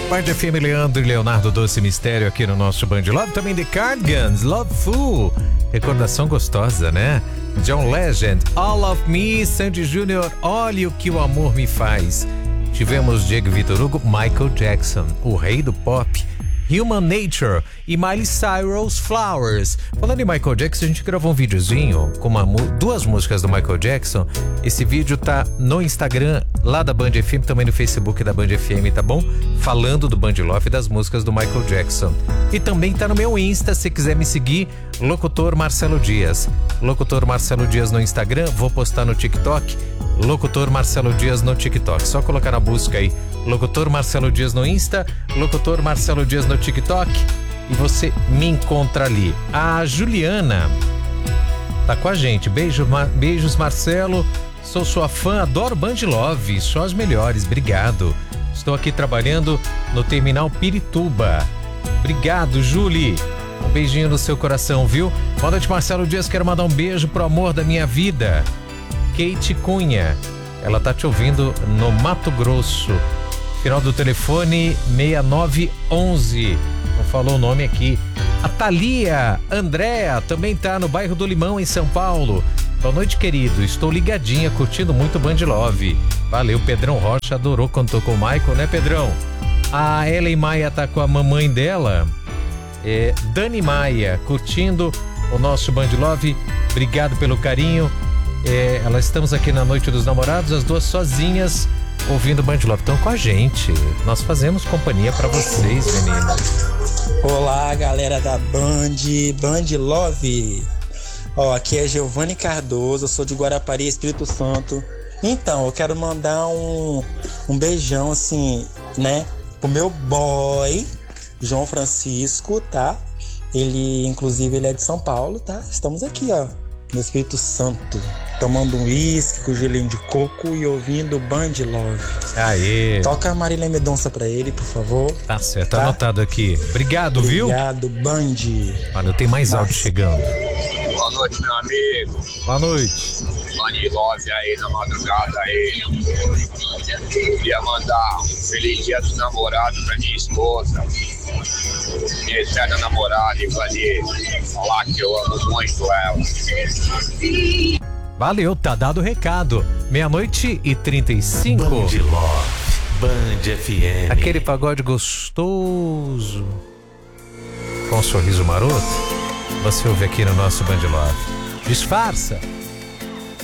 Band FM, Leandro e Leonardo Doce Mistério aqui no nosso Band Love. Também The Cardigans, Loveful. Recordação gostosa, né? John Legend, All of Me, Sandy Júnior, Olha o que o amor me faz. Tivemos Diego Vitor Hugo, Michael Jackson, o rei do pop, Human Nature e Miley Cyrus, Flowers. Falando em Michael Jackson, a gente gravou um videozinho com duas músicas do Michael Jackson. Esse vídeo tá no Instagram lá da Band FM, também no Facebook da Band FM, tá bom? Falando do Band Love e das músicas do Michael Jackson. E também tá no meu Insta, se quiser me seguir, Locutor Marcelo Dias. Locutor Marcelo Dias no Instagram, vou postar no TikTok, Locutor Marcelo Dias no TikTok. Só colocar na busca aí, Locutor Marcelo Dias no Insta, Locutor Marcelo Dias no TikTok, e você me encontra ali. A Juliana tá com a gente. Beijos, Marcelo. Sou sua fã, adoro Band Love, só as melhores, obrigado. Estou aqui trabalhando no Terminal Pirituba. Obrigado, Julie. Um beijinho no seu coração, viu? Boa noite, Marcelo Dias. Quero mandar um beijo pro amor da minha vida, Kate Cunha. Ela tá te ouvindo no Mato Grosso. Final do telefone 6911. Não falou o nome aqui. A Thalia Andréa também tá no bairro do Limão, em São Paulo. Boa noite, querido. Estou ligadinha, curtindo muito Band Love. Valeu, Pedrão Rocha adorou quando tocou o Michael, né, Pedrão? A Ellen Maia tá com a mamãe dela, Dani Maia, curtindo o nosso Band Love. Obrigado pelo carinho. Elas estamos aqui na Noite dos Namorados, as duas sozinhas, ouvindo Band Love. Estão com a gente. Nós fazemos companhia pra vocês, meninas. Olá, galera da Band Love. Aqui é Giovanni Cardoso, eu sou de Guarapari, Espírito Santo. Então, eu quero mandar um beijão, assim, né, pro meu boy, João Francisco, tá? Ele, inclusive, ele é de São Paulo, tá? Estamos aqui, no Espírito Santo, tomando um uísque com gelinho de coco e ouvindo Band Love. Aê! Toca a Marília Mendonça pra ele, por favor. Tá certo, tá anotado aqui. Obrigado, viu? Obrigado, Band. Olha, tem mais áudio chegando. Boa noite, meu amigo. Boa noite. Band Love aí na madrugada aí. Queria mandar um feliz dia dos namorados pra minha esposa, minha eterna namorada, Ivani. Falar que eu amo muito ela. Valeu, tá dado o recado. 00:35. Band Love, Band FM. Aquele pagode gostoso com um sorriso maroto, você ouve aqui no nosso Band Love. Disfarça.